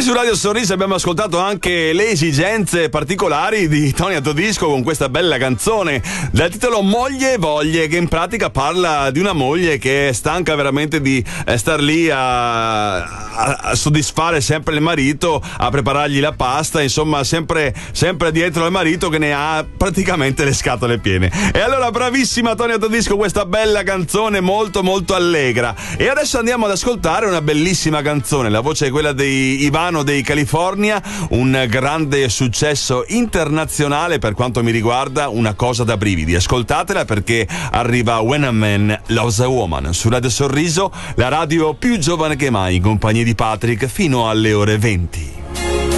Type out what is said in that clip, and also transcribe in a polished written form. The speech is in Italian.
su Radio Sorriso abbiamo ascoltato anche le esigenze particolari di Tony Todisco con questa bella canzone dal titolo Moglie e Voglie, che in pratica parla di una moglie che è stanca veramente di star lì a soddisfare sempre il marito, a preparargli la pasta, insomma sempre dietro al marito che ne ha praticamente le scatole piene. E allora bravissima Tony Todisco, questa bella canzone molto molto allegra. E adesso andiamo ad ascoltare una bellissima canzone, la voce è quella di Ivano dei California, un grande successo internazionale, per quanto mi riguarda una cosa da brividi. Ascoltatela perché arriva When a Man Loves a Woman su Radio Sorriso, la radio più giovane che mai, in compagnia di Patrick fino alle ore 20.